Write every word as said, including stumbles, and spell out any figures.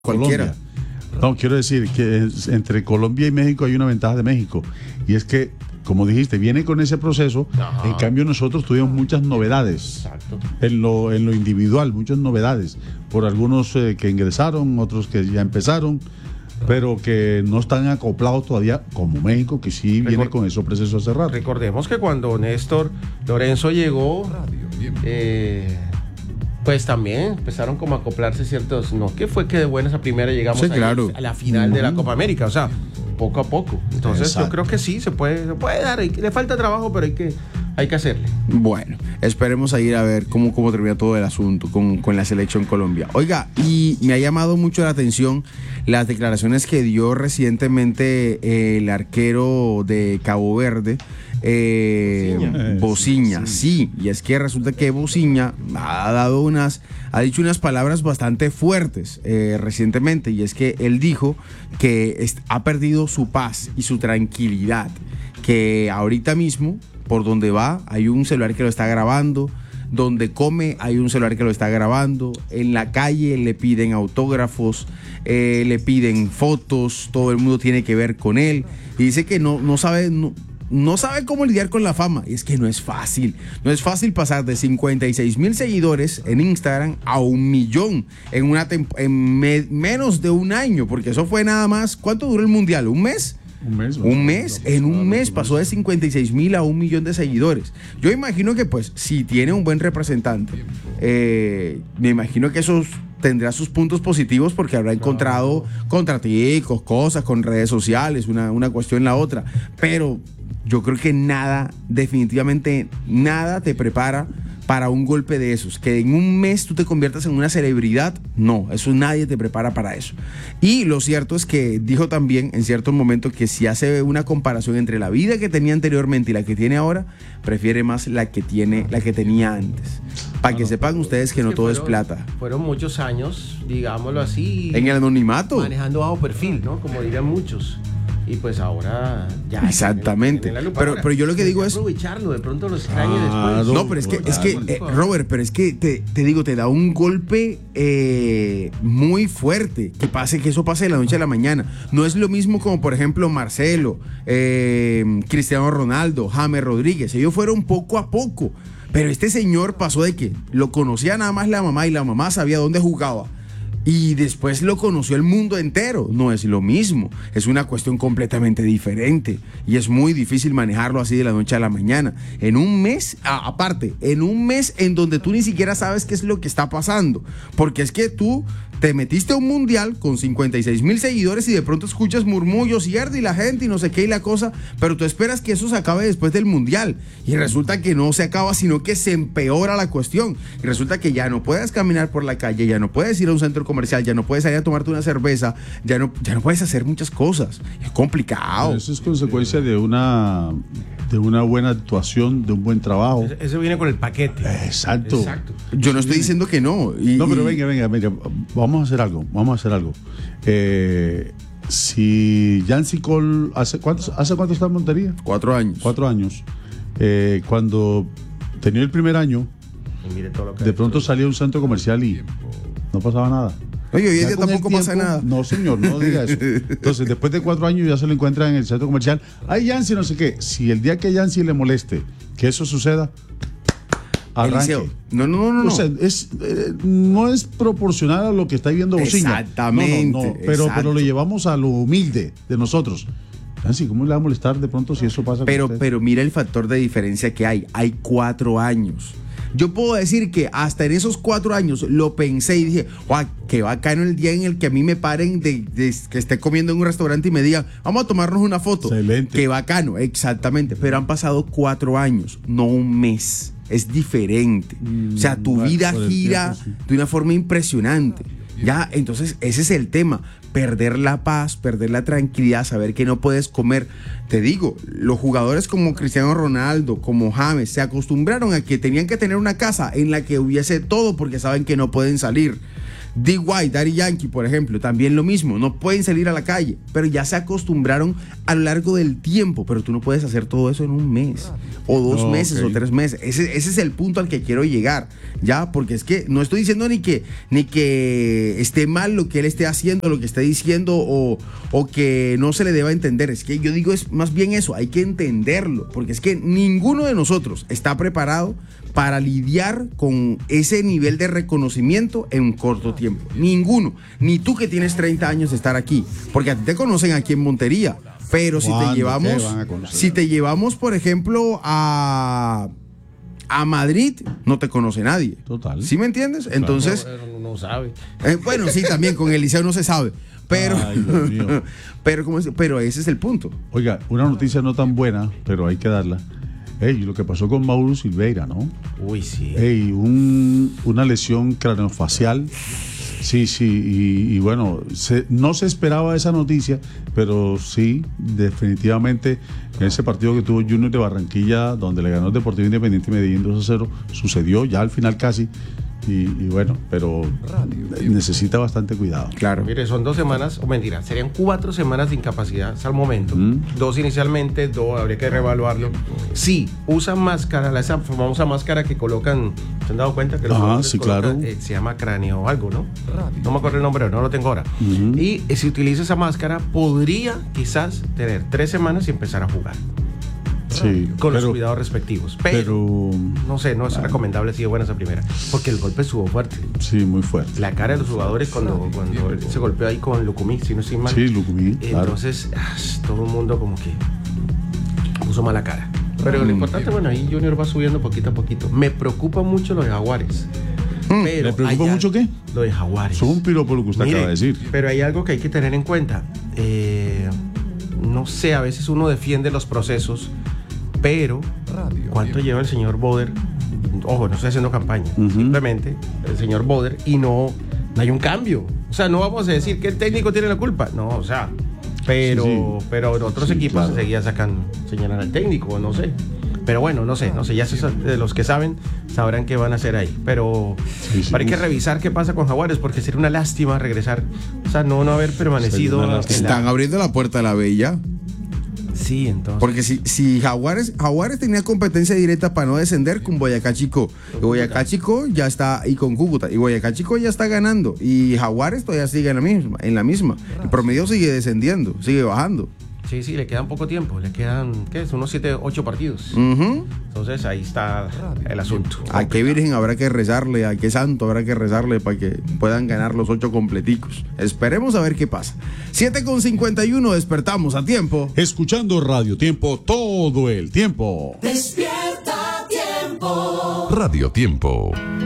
Cualquiera. Colombia. No, quiero decir que entre Colombia y México hay una ventaja de México, y es que, como dijiste, viene con ese proceso. Ajá. En cambio nosotros tuvimos muchas novedades. Exacto. En lo, en lo individual, muchas novedades, por algunos eh, que ingresaron, otros que ya empezaron, pero que no están acoplados todavía como México, que sí viene Record- con esos procesos hace rato. Recordemos que cuando Néstor Lorenzo llegó, eh, pues también empezaron como a acoplarse ciertos, no, que fue que de buenas a primera llegamos sí, claro. a la final uh-huh. de la Copa América, o sea, poco a poco. Entonces Exacto. yo creo que sí, se puede, se puede dar, le falta trabajo, pero hay que, hay que hacerle. Bueno, esperemos a ir a ver cómo, cómo termina todo el asunto con, con la selección Colombia. Oiga, y me ha llamado mucho la atención las declaraciones que dio recientemente eh, el arquero de Cabo Verde, Eh, Bociña, Bociña sí, sí, y es que resulta que Bociña ha dado unas, ha dicho unas palabras bastante fuertes eh, recientemente, y es que él dijo que est- ha perdido su paz y su tranquilidad, que ahorita mismo por donde va hay un celular que lo está grabando, donde come hay un celular que lo está grabando, en la calle le piden autógrafos, eh, le piden fotos, todo el mundo tiene que ver con él, y dice que no, no sabe... No, No sabe cómo lidiar con la fama, y es que no es fácil. No es fácil pasar de cincuenta y seis mil seguidores en Instagram a un millón en, una temp- en me- menos de un año, porque eso fue nada más. ¿Cuánto duró el mundial? ¿Un mes? Un mes. Un mes, en un mes pasó de cincuenta y seis mil a un millón de seguidores. Yo imagino que, pues, si tiene un buen representante, eh, me imagino que esos tendrá sus puntos positivos, porque habrá encontrado contraticos, cosas con redes sociales, una, una cuestión la otra. Pero yo creo que nada, definitivamente nada te prepara para un golpe de esos, que en un mes tú te conviertas en una celebridad. No, eso nadie te prepara para eso. Y lo cierto es que dijo también en cierto momento que si hace una comparación entre la vida que tenía anteriormente y la que tiene ahora, prefiere más la que tiene, la que tenía antes. Para que sepan ustedes que no todo es plata. Fueron muchos años, digámoslo así, en el anonimato, manejando bajo perfil, ¿no? Como dirían muchos. Y pues ahora ya. Exactamente. En la, en la pero, pero yo lo que digo es. Aprovecharlo, de pronto lo extrañe ah, después. No, pero es que, es que eh, Robert, pero es que te, te digo, te da un golpe eh, muy fuerte. Que pase, que eso pase de la noche a la mañana. No es lo mismo como, por ejemplo, Marcelo, eh, Cristiano Ronaldo, James Rodríguez. Ellos fueron poco a poco. Pero este señor pasó de que lo conocía nada más la mamá, y la mamá sabía dónde jugaba, y después lo conoció el mundo entero. No es lo mismo, es una cuestión completamente diferente, y es muy difícil manejarlo así de la noche a la mañana. En un mes, a, aparte, en un mes en donde tú ni siquiera sabes qué es lo que está pasando, porque es que tú te metiste a un mundial con cincuenta y seis mil seguidores y de pronto escuchas murmullos y arde y la gente y no sé qué y la cosa, pero tú esperas que eso se acabe después del mundial, y resulta que no se acaba, sino que se empeora la cuestión, y resulta que ya no puedes caminar por la calle, ya no puedes ir a un centro comercial, ya no puedes salir a tomarte una cerveza, ya no, ya no puedes hacer muchas cosas. Es complicado. Eso es consecuencia de una de una buena actuación, de un buen trabajo. Eso viene con el paquete. Exacto. Exacto. Yo no estoy diciendo que no. Y, no, pero venga, venga, venga. Vamos a hacer algo. Vamos a hacer algo. Eh, si Yancy Cole hace cuántos, hace cuánto está en Montería? Cuatro años. Cuatro años. Eh, cuando tenía el primer año, de pronto salía a un centro comercial y no pasaba nada. Oye, hoy en día tampoco tiempo, pasa nada. No, señor, no diga eso. Entonces, después de cuatro años ya se lo encuentra en el centro comercial. Ay, Yancy, no sé qué. Si el día que Yancy le moleste que eso suceda, arranque. Eliseo. No, no, no, no. O sea, es, eh, no es proporcional a lo que está viviendo Bociña. Exactamente. No, no, no. Pero, pero lo llevamos a lo humilde de nosotros. Yancy, ¿cómo le va a molestar de pronto si eso pasa? Pero, con pero mira el factor de diferencia que hay. Hay cuatro años. Yo puedo decir que hasta en esos cuatro años lo pensé y dije, ¡guau! Qué bacano el día en el que a mí me paren de, de que esté comiendo en un restaurante y me digan, vamos a tomarnos una foto. Excelente. Qué bacano, exactamente. Pero han pasado cuatro años, no un mes. Es diferente. Mm, o sea, tu bueno, vida gira tiempo, sí. de una forma impresionante. Ya, entonces ese es el tema. Perder la paz, perder la tranquilidad, saber que no puedes comer. Te digo, los jugadores como Cristiano Ronaldo, como James, se acostumbraron a que tenían que tener una casa en la que hubiese todo porque saben que no pueden salir. D. White, Daddy Yankee, por ejemplo, también lo mismo, no pueden salir a la calle, pero ya se acostumbraron a lo largo del tiempo, pero tú no puedes hacer todo eso en un mes, o dos No, meses, okay. o tres meses. Ese, ese es el punto al que quiero llegar, ya, porque es que no estoy diciendo ni que, ni que esté mal lo que él esté haciendo, lo que esté diciendo, o, o que no se le deba entender. Es que yo digo es más bien eso, hay que entenderlo, porque es que ninguno de nosotros está preparado para lidiar con ese nivel de reconocimiento en un corto tiempo. Ninguno. Ni tú que tienes treinta años de estar aquí. Porque a ti te conocen aquí en Montería. Pero si te llevamos, si te llevamos, por ejemplo, a, a Madrid, no te conoce nadie. Total. ¿Sí me entiendes? Entonces, No, no, no sabe. eh, bueno, sí, también con el liceo no se sabe. Pero, Ay, Dios mío. pero, ¿cómo es? Pero ese es el punto. Oiga, una noticia no tan buena, pero hay que darla. Ey, lo que pasó con Mauro Silveira, ¿no? Uy, sí. Ey, un, una lesión craneofacial. Sí, sí, y, y bueno, se, no se esperaba esa noticia, pero sí, definitivamente, en ese partido que tuvo Junior de Barranquilla, donde le ganó el Deportivo Independiente Medellín dos a cero, sucedió ya al final casi. Y, y bueno, pero necesita bastante cuidado. Claro. Mire, son dos semanas, o mentira, serían cuatro semanas de incapacidad hasta el momento. Mm. Dos inicialmente, dos, habría que reevaluarlo. Sí, usan máscara, esa famosa máscara que colocan, ¿se han dado cuenta? Que los Ajá, jugadores sí, colocan, claro. eh, se llama cráneo o algo, ¿no? No me acuerdo el nombre, no lo tengo ahora. Ujú. Y eh, si utiliza esa máscara, podría quizás tener tres semanas y empezar a jugar. Sí, Con los pero, cuidados respectivos. Pero, pero no sé, no es recomendable si de buena esa primera. Porque el golpe estuvo fuerte. sí, muy fuerte. La cara de los jugadores cuando, cuando él se golpeó ahí con Lucumí, si no estoy mal. Sí, Lucumí, claro. Entonces, ah, todo el mundo como que puso mala cara. Pero lo importante, bueno, ahí Junior va subiendo poquito a poquito. Me preocupa mucho lo de Jaguares. Pero ¿Le preocupa hay mucho algo- qué? Lo de Jaguares. Son un piropo lo que usted Mire, acaba de decir. Pero hay algo que hay que tener en cuenta. Eh, no sé, a veces uno defiende los procesos, pero ¿cuánto lleva el señor Boder? Ojo, no estoy haciendo campaña. Ujú. Simplemente el señor Boder y no, no hay un cambio. O sea, no vamos a decir que el técnico tiene la culpa. No, o sea, pero, Sí, sí. pero en otros Sí, equipos claro. enseguida sacan, señalan al técnico, no sé. Pero bueno, no sé, no sé, ya se, de los que saben sabrán qué van a hacer ahí. Pero, Sí, sí. pero hay que revisar qué pasa con Jaguares, porque sería una lástima regresar, o sea, no, no haber permanecido. Sería una en lástima. la- Están abriendo la puerta a la Bella. Sí, entonces. Porque si, si Jaguares, Jaguares tenía competencia directa para no descender con Boyacá Chico. Y Boyacá Chico ya está, y con Cúcuta. Y Boyacá Chico ya está ganando. Y Jaguares todavía sigue en la misma. En la misma. El promedio sigue descendiendo, sigue bajando. Sí, sí, le quedan poco tiempo, le quedan, ¿qué es? Unos siete, ocho partidos. Ujú. Entonces ahí está el asunto. ¿A qué virgen habrá que rezarle? ¿A qué santo habrá que rezarle para que puedan ganar los ocho completicos? Esperemos a ver qué pasa. siete con cincuenta y uno, despertamos a tiempo. Escuchando Radio Tiempo todo el tiempo. Despierta Tiempo. Radio Tiempo.